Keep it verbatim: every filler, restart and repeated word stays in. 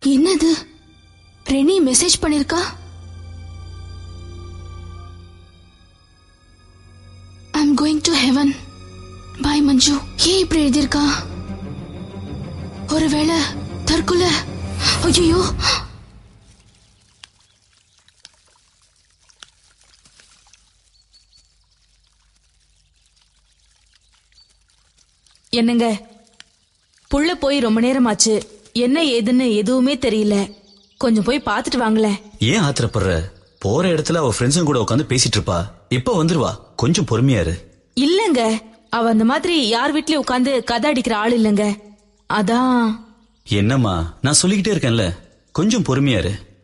என்னது Rennie message பண்ணிருக்கா? I'm going to heaven. Bye மஞ்சு. ஏன் இப்படி எழுதியிருக்கா? ஒருவேளை தற்கொலை? ஐயோ! என்னங்க, புள்ள போய் ரொம்ப நேரமாச்சு. என்ன ஏதுன்னு எதுவுமே தெரியல. கொஞ்சம் போய் பாத்துட்டு வாங்களேன். ஏன் ஆத்திரப்படுற? போற இடத்துல அவ ஃப்ரெண்ட்ஸும் கூட உட்காந்து பேசிட்டு இருப்பா. இப்ப வந்துருவா, கொஞ்சம் பொறுமையா இரு. இல்லங்க, அவ அந்த மாதிரி யார் வீட்லயும் உட்காந்து கதை அடிக்கிற ஆள் இல்லங்க. அதான். என்னம்மா, நான் சொல்லிக்கிட்டே இருக்கேன்ல, கொஞ்சம் பொறுமையா இரு.